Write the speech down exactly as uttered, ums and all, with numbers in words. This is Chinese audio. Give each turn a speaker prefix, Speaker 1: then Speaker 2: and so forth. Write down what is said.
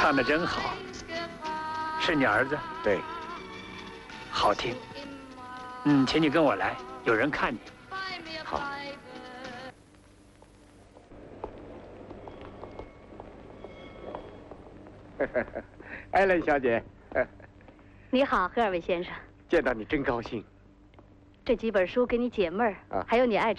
Speaker 1: 唱的真好，是你儿子？
Speaker 2: 对，
Speaker 1: 好听。嗯，请你跟我来，有人看你。
Speaker 2: 好。艾伦小姐，
Speaker 3: 你好，赫尔维先生。
Speaker 2: 见到你真高兴。
Speaker 3: 这几本书给你解闷儿，
Speaker 2: 啊，
Speaker 3: 还有你爱